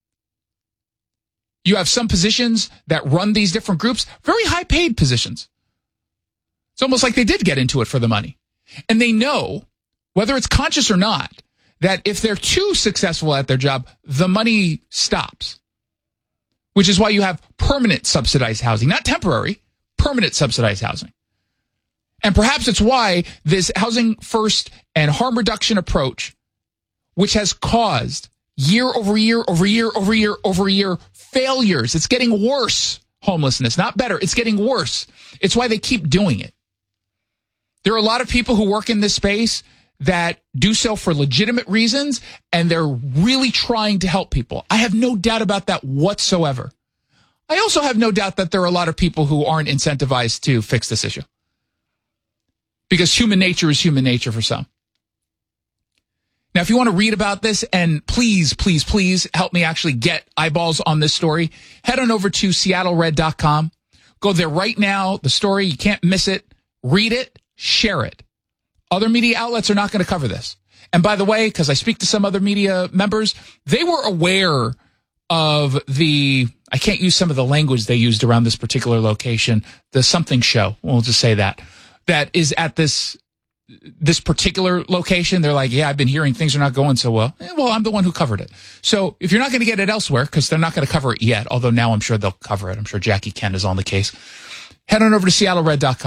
You have some positions that run these different groups, very high paid positions. It's almost like they did get into it for the money. And they know, whether it's conscious or not, that if they're too successful at their job, the money stops. Which is why you have permanent subsidized housing, not temporary, permanent subsidized housing. And perhaps it's why this housing first and harm reduction approach, which has caused year over year over year over year over year failures. It's getting worse, homelessness, not better. It's getting worse. It's why they keep doing it. There are a lot of people who work in this space that do so for legitimate reasons, and they're really trying to help people. I have no doubt about that whatsoever. I also have no doubt that there are a lot of people who aren't incentivized to fix this issue. Because human nature is human nature for some. Now, if you want to read about this, and please, please, please help me actually get eyeballs on this story, head on over to Seattle Red dot com. Go there right now. The story, you can't miss it. Read it, share it. Other media outlets are not going to cover this. And by the way, because I speak to some other media members, they were aware of the, I can't use some of the language they used around this particular location, the something show, we'll just say that, that is at this this particular location. They're like, yeah, I've been hearing things are not going so well. Eh, well, I'm the one who covered it. So if you're not going to get it elsewhere, because they're not going to cover it yet, although now I'm sure they'll cover it. I'm sure Jackie Kent is on the case. Head on over to Seattle Red dot com.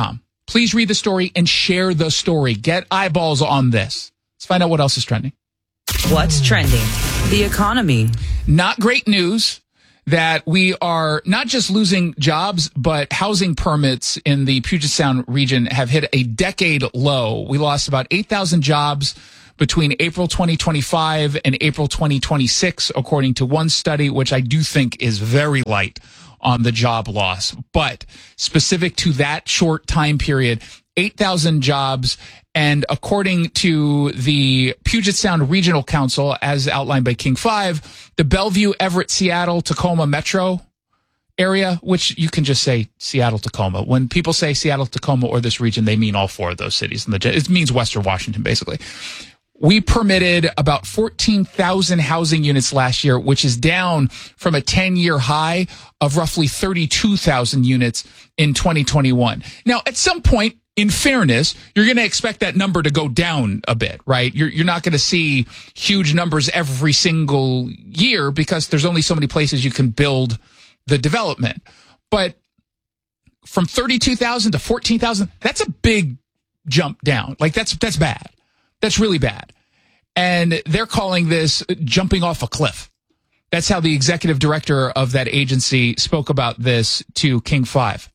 Please read the story and share the story. Get eyeballs on this. Let's find out what else is trending. What's trending? The economy. Not great news that we are not just losing jobs, but housing permits in the Puget Sound region have hit a decade low. We lost about eight thousand jobs between April twenty twenty-five and April twenty twenty-six, according to one study, which I do think is very light on the job loss. But specific to that short time period, eight thousand jobs. And according to the Puget Sound Regional Council, as outlined by King five, the Bellevue, Everett, Seattle, Tacoma metro area, which you can just say Seattle, Tacoma. When people say Seattle, Tacoma, or this region, they mean all four of those cities. It means Western Washington, basically. We permitted about fourteen thousand housing units last year, which is down from a ten-year high of roughly thirty-two thousand units in twenty twenty-one. Now, at some point, in fairness, you're going to expect that number to go down a bit, right? You're, you're not going to see huge numbers every single year because there's only so many places you can build the development. But from thirty-two thousand to fourteen thousand, that's a big jump down. Like, that's that's bad. That's really bad. And they're calling this jumping off a cliff. That's how the executive director of that agency spoke about this to King five,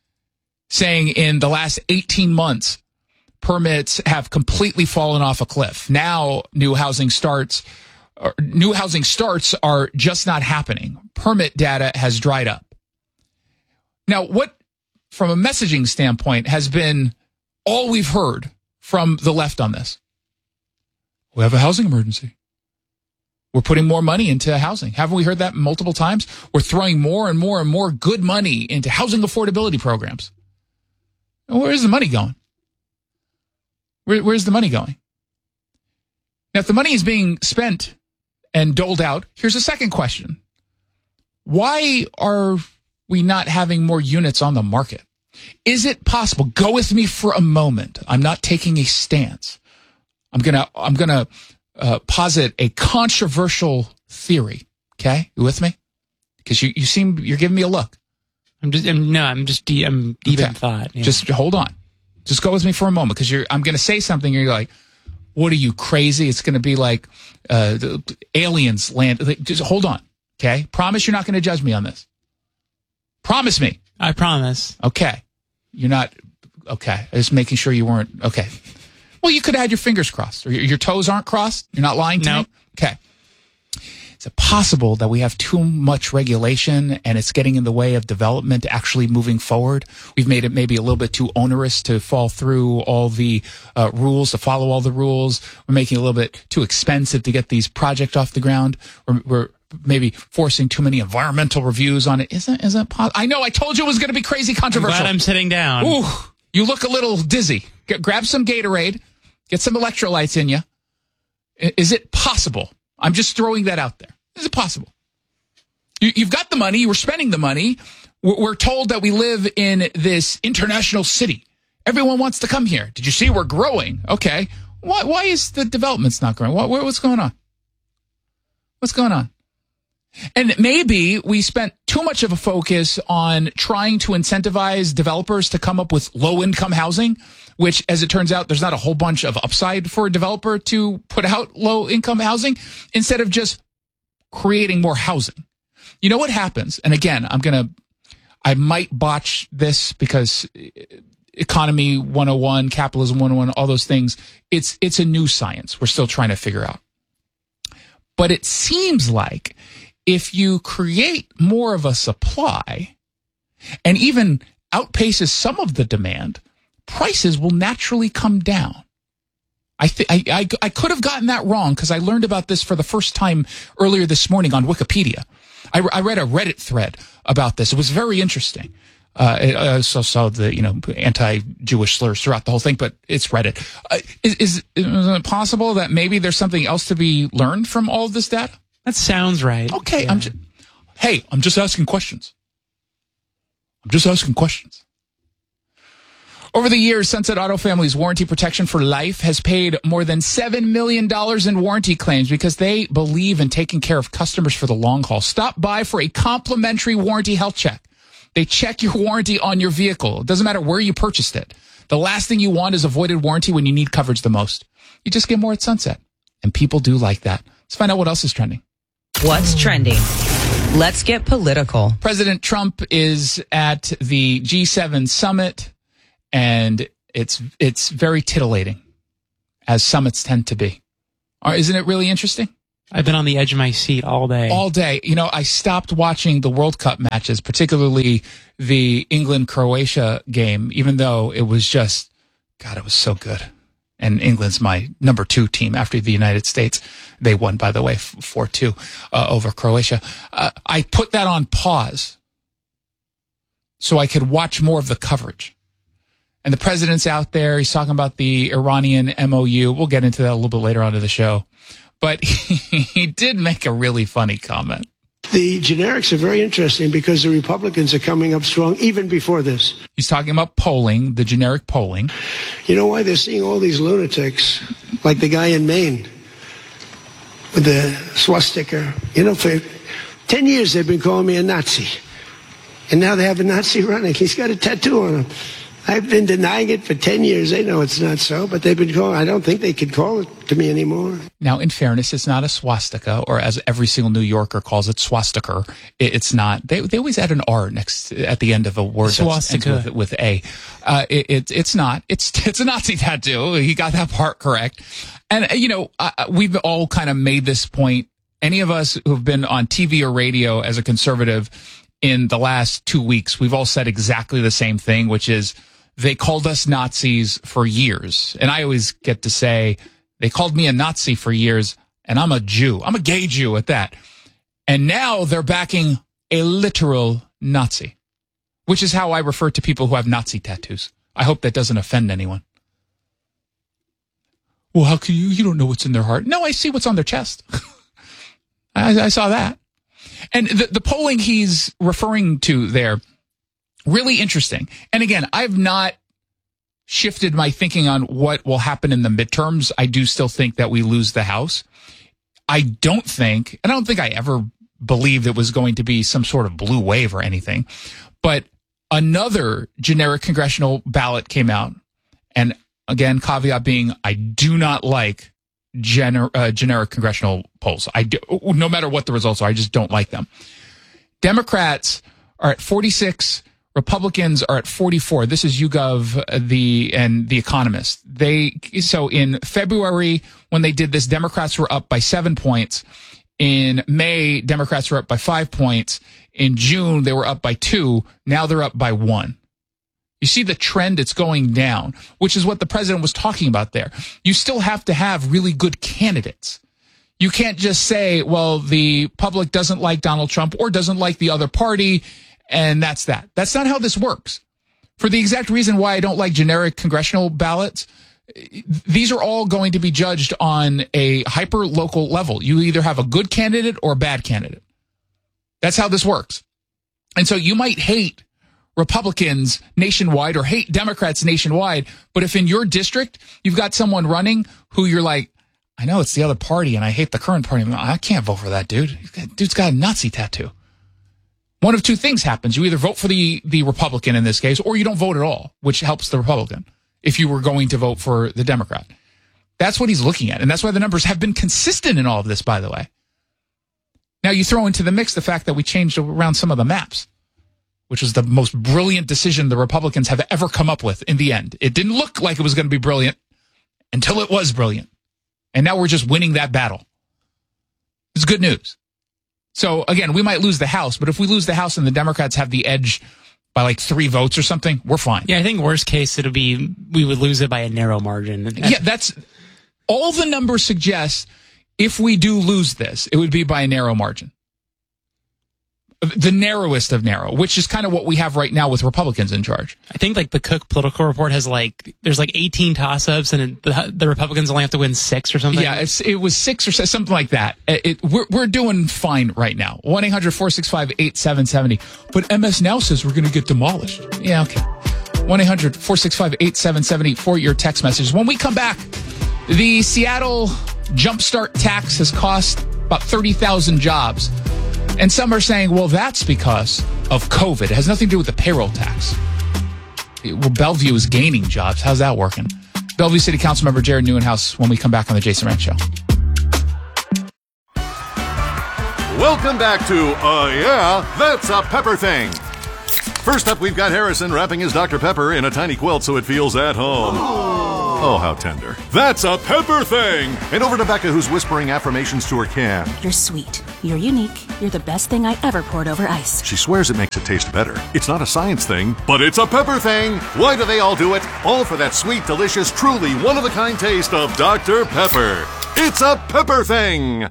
saying in the last eighteen months, permits have completely fallen off a cliff. Now, new housing starts, or new housing starts are just not happening. Permit data has dried up. Now, what, from a messaging standpoint, has been all we've heard from the left on this? We have a housing emergency. We're putting more money into housing. Haven't we heard that multiple times? We're throwing more and more and more good money into housing affordability programs. Where's the money going? Where, where's the money going? Now, if the money is being spent and doled out, here's a second question. Why are we not having more units on the market? Is it possible? Go with me for a moment. I'm not taking a stance. I'm gonna I'm gonna uh, posit a controversial theory. Okay, you with me? Because you, you seem you're giving me a look. I'm just I'm, no. I'm just de- I'm deep okay. in thought. Yeah. Just hold on. Just go with me for a moment because you're. I'm gonna say something. And you're like, what are you crazy? It's gonna be like uh, the aliens land. Just hold on. Okay, promise you're not gonna judge me on this. Promise me. I promise. Okay, you're not. Okay, just making sure you weren't. Okay. Well, you could have had your fingers crossed, or your, your toes aren't crossed. You're not lying to no. me? Okay. Is it possible that we have too much regulation and it's getting in the way of development actually moving forward? We've made it maybe a little bit too onerous to fall through all the uh, rules, to follow all the rules. We're making it a little bit too expensive to get these projects off the ground. We're, we're maybe forcing too many environmental reviews on it. Isn't, isn't possible? I know, I told you it was going to be crazy controversial. I'm glad I'm sitting down. Ooh, you look a little dizzy. Get, grab some Gatorade. Get some electrolytes in you. Is it possible? I'm just throwing that out there. Is it possible? You, you've got the money. You were spending the money. We're, we're told that we live in this international city. Everyone wants to come here. Did you see we're growing? Okay. Why, why is the development's not growing? What, what's going on? What's going on? And maybe we spent too much of a focus on trying to incentivize developers to come up with low-income housing, which, as it turns out, there's not a whole bunch of upside for a developer to put out low-income housing, instead of just creating more housing. You know what happens? And again, I'm going to, I might botch this because economy one oh one, capitalism one oh one, all those things, it's it's a new science we're still trying to figure out. But it seems like if you create more of a supply and even outpaces some of the demand, prices will naturally come down. I, th- I, I, I could have gotten that wrong because I learned about this for the first time earlier this morning on Wikipedia. I, I read a Reddit thread about this. It was very interesting. Uh, I also saw the, you know, anti-Jewish slurs throughout the whole thing, but it's Reddit. Uh, is, is, is it possible that maybe there's something else to be learned from all of this data? That sounds right. Okay, yeah. I'm just, hey, I'm just asking questions. I'm just asking questions. Over the years, Sunset Auto Family's warranty protection for life has paid more than seven million dollars in warranty claims because they believe in taking care of customers for the long haul. Stop by for a complimentary warranty health check. They check your warranty on your vehicle. It doesn't matter where you purchased it. The last thing you want is a voided warranty when you need coverage the most. You just get more at Sunset. And people do like that. Let's find out what else is trending. What's trending? Let's get political. President Trump is at the G seven summit, and it's it's very titillating, as summits tend to be. Or isn't it really interesting? I've been on the edge of my seat all day. All day. You know, I stopped watching the World Cup matches, particularly the England-Croatia game, even though it was just, God, it was so good. And England's my number two team after the United States. They won, by the way, four two uh, over Croatia. Uh, I put that on pause so I could watch more of the coverage. And the president's out there. He's talking about the Iranian M O U. We'll get into that a little bit later on in the show. But he, he did make a really funny comment. The generics are very interesting because the Republicans are coming up strong even before this. He's talking about polling, the generic polling. You know why they're seeing all these lunatics, like the guy in Maine with the swastika? You know, for ten years they've been calling me a Nazi. And now they have a Nazi running. He's got a tattoo on him. I've been denying it for ten years. They know it's not so, but they've been calling. I don't think they could call it to me anymore. Now, in fairness, it's not a swastika, or as every single New Yorker calls it, swastika. It, it's not. They they always add an R next at the end of a word Swastika. That's with, with A. Uh, it, it it's not. It's it's a Nazi tattoo. He got that part correct. And you know, uh, we've all kind of made this point. Any of us who've been on T V or radio as a conservative in the last two weeks, we've all said exactly the same thing, which is, they called us Nazis for years. And I always get to say, they called me a Nazi for years, and I'm a Jew. I'm a gay Jew at that. And now they're backing a literal Nazi, which is how I refer to people who have Nazi tattoos. I hope that doesn't offend anyone. Well, how can you? You don't know what's in their heart. No, I see what's on their chest. I, I saw that. And the, the polling he's referring to there, really interesting. And again, I've not shifted my thinking on what will happen in the midterms. I do still think that we lose the House. I don't think, and I don't think I ever believed it was going to be some sort of blue wave or anything, but another generic congressional ballot came out. And again, caveat being, I do not like gener- uh, generic congressional polls. I do, no matter what the results are, I just don't like them. Democrats are at forty-six. Republicans are at forty-four. This is YouGov, the and The Economist. They so in February when they did this, Democrats were up by seven points. In May, Democrats were up by five points. In June, they were up by two. Now they're up by one. You see the trend, it's going down, which is what the president was talking about there. You still have to have really good candidates. You can't just say, well, the public doesn't like Donald Trump or doesn't like the other party, and that's that. That's not how this works. For the exact reason why I don't like generic congressional ballots, these are all going to be judged on a hyper-local level. You either have a good candidate or a bad candidate. That's how this works. And so you might hate Republicans nationwide or hate Democrats nationwide, but if in your district you've got someone running who you're like, I know it's the other party and I hate the current party, I can't vote for that dude. That dude's got a Nazi tattoo. One of two things happens. You either vote for the, the Republican in this case, or you don't vote at all, which helps the Republican if you were going to vote for the Democrat. That's what he's looking at. And that's why the numbers have been consistent in all of this, by the way. Now you throw into the mix the fact that we changed around some of the maps, which was the most brilliant decision the Republicans have ever come up with in the end. It didn't look like it was going to be brilliant until it was brilliant. And now we're just winning that battle. It's good news. So, again, we might lose the House, but if we lose the House and the Democrats have the edge by like three votes or something, we're fine. Yeah, I think worst case, it'll be we would lose it by a narrow margin. Yeah, that's all the numbers suggest. If we do lose this, it would be by a narrow margin. The narrowest of narrow, which is kind of what we have right now with Republicans in charge. I think like the Cook Political Report has like, there's like eighteen toss-ups and it, the, the Republicans only have to win six or something. Yeah, it's, it was six or something like that. It, it, we're, we're doing fine right now. one eight hundred four six five eight seven seven zero. But M S now says we're going to get demolished. Yeah, okay. one eight hundred four six five eight seven seven zero for your text messages. When we come back, the Seattle Jumpstart tax has cost about thirty thousand jobs. And some are saying, well, that's because of COVID. It has nothing to do with the payroll tax. Well, Bellevue is gaining jobs. How's that working? Bellevue City Council member Jared Neuenhuis when we come back on the Jason Rant Show. Welcome back to Uh Yeah, That's a Pepper Thing. First up, we've got Harrison wrapping his Doctor Pepper in a tiny quilt so it feels at home. Oh, how tender. That's a Pepper Thing! And over to Becca, who's whispering affirmations to her can. You're sweet. You're unique. You're the best thing I ever poured over ice. She swears it makes it taste better. It's not a science thing, but it's a pepper thing. Why do they all do it? All for that sweet, delicious, truly one-of-a-kind taste of Doctor Pepper. It's a Pepper Thing!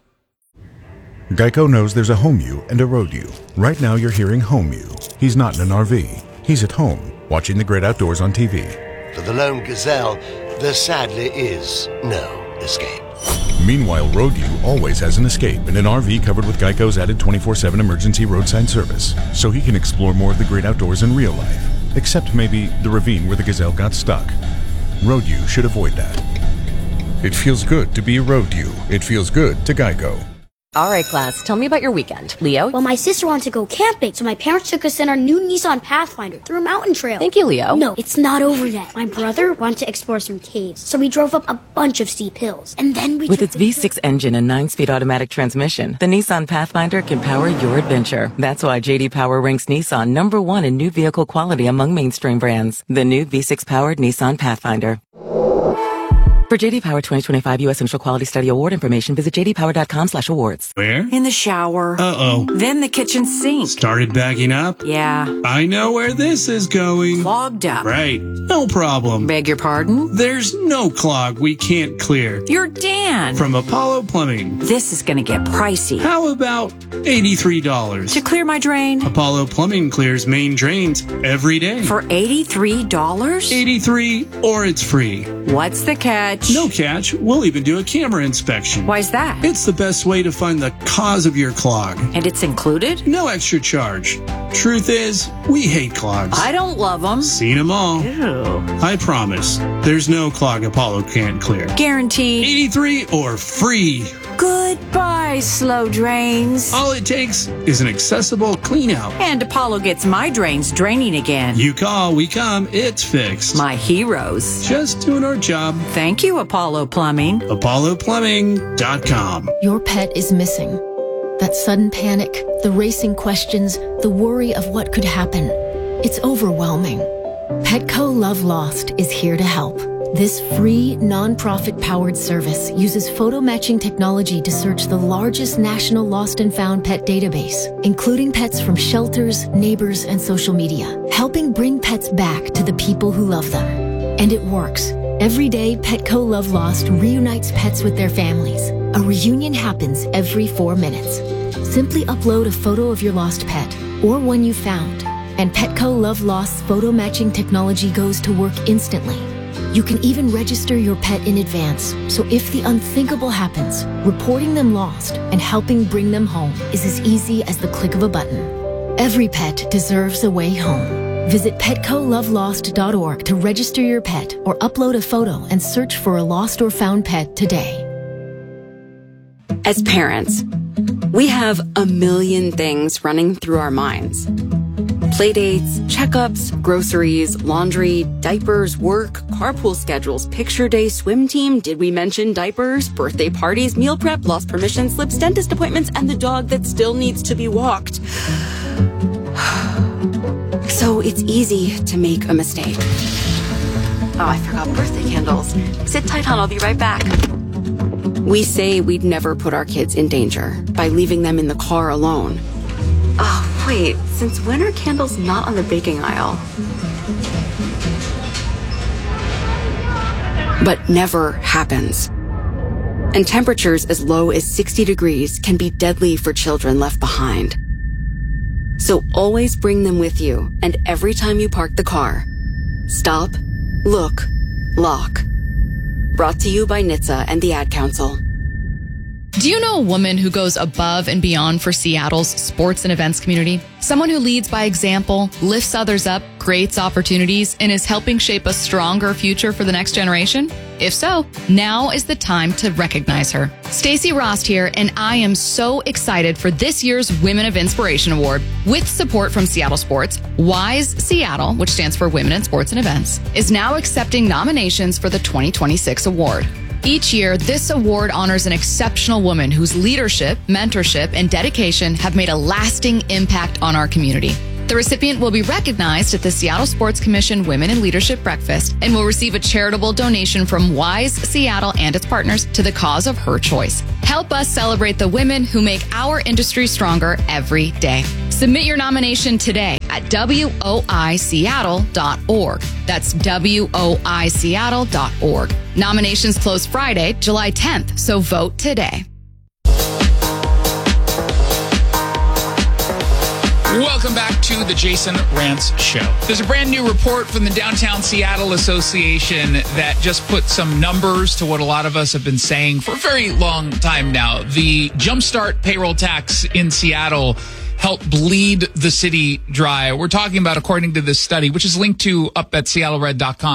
Geico knows there's a home you and a road you. Right now you're hearing home you. He's not in an R V. He's at home, watching the great outdoors on T V. For the lone gazelle, there sadly is no escape. Meanwhile, road you always has an escape in an R V covered with Geico's added twenty-four seven emergency roadside service, so he can explore more of the great outdoors in real life, except maybe the ravine where the gazelle got stuck. Road you should avoid that. It feels good to be a road you. It feels good to Geico. All right, class, tell me about your weekend. Leo? Well, my sister wanted to go camping, so my parents took us in our new Nissan Pathfinder through a mountain trail. Thank you, Leo. No, it's not over yet. My brother wanted to explore some caves, so we drove up a bunch of steep hills. And then we With its V six engine and nine-speed automatic transmission, the Nissan Pathfinder can power your adventure. That's why J D Power ranks Nissan number one in new vehicle quality among mainstream brands. The new V six-powered Nissan Pathfinder. For J D Power twenty twenty-five U S Central Quality Study Award information, visit j d power dot com slash awards. Where? In the shower. Uh-oh. Then the kitchen sink. Started backing up? Yeah. I know where this is going. Clogged up. Right. No problem. Beg your pardon? There's no clog we can't clear. You're Dan. From Apollo Plumbing. This is going to get pricey. How about eighty-three dollars? To clear my drain? Apollo Plumbing clears main drains every day. For eighty-three dollars? eighty-three dollars or it's free. What's the catch? No catch. We'll even do a camera inspection. Why's that? It's the best way to find the cause of your clog. And it's included? No extra charge. Truth is, we hate clogs. I don't love them. Seen them all. Ew. I promise. There's no clog Apollo can't clear. Guaranteed. eighty-three dollars or free. Goodbye, slow drains. All it takes is an accessible clean out. And Apollo gets my drains draining again. You call, we come, it's fixed. My heroes. Just doing our job. Thank you, Apollo Plumbing. apollo plumbing dot com. Your pet is missing. That sudden panic, the racing questions, the worry of what could happen. It's overwhelming. Petco Love Lost is here to help. This free, non-profit powered service uses photo matching technology to search the largest national lost and found pet database, including pets from shelters, neighbors, and social media, helping bring pets back to the people who love them. And it works. Every day, Petco Love Lost reunites pets with their families. A reunion happens every four minutes. Simply upload a photo of your lost pet or one you found, and Petco Love Lost's photo matching technology goes to work instantly. You can even register your pet in advance, so if the unthinkable happens, reporting them lost and helping bring them home is as easy as the click of a button. Every pet deserves a way home. Visit petco love lost dot org to register your pet or upload a photo and search for a lost or found pet today. As parents, we have a million things running through our minds. Playdates, checkups, groceries, laundry, diapers, work, carpool schedules, picture day, swim team, did we mention diapers, birthday parties, meal prep, lost permission slips, dentist appointments, and the dog that still needs to be walked. So it's easy to make a mistake. Oh, I forgot birthday candles. Sit tight, hon, I'll be right back. We say we'd never put our kids in danger by leaving them in the car alone. Oh, wait, since when are candles not on the baking aisle? But never happens. And temperatures as low as sixty degrees can be deadly for children left behind. So always bring them with you, and every time you park the car, stop, look, lock. Brought to you by N H T S A and the Ad Council. Do you know a woman who goes above and beyond for Seattle's sports and events community? Someone who leads by example, lifts others up, creates opportunities, and is helping shape a stronger future for the next generation? If so, now is the time to recognize her. Stacey Rost here, and I am so excited for this year's Women of Inspiration Award. With support from Seattle Sports, WISE Seattle, which stands for Women in Sports and Events, is now accepting nominations for the twenty twenty-six award. Each year, this award honors an exceptional woman whose leadership, mentorship, and dedication have made a lasting impact on our community. The recipient will be recognized at the Seattle Sports Commission Women in Leadership Breakfast and will receive a charitable donation from WISE Seattle and its partners to the cause of her choice. Help us celebrate the women who make our industry stronger every day. Submit your nomination today at W O I Seattle dot org. That's W O I Seattle dot org. Nominations close Friday, July tenth, so vote today. Welcome back to the Jason Rantz Show. There's a brand new report from the Downtown Seattle Association that just put some numbers to what a lot of us have been saying for a very long time now. The Jumpstart payroll tax in Seattle helped bleed the city dry. We're talking about, according to this study, which is linked to up at seattle red dot com.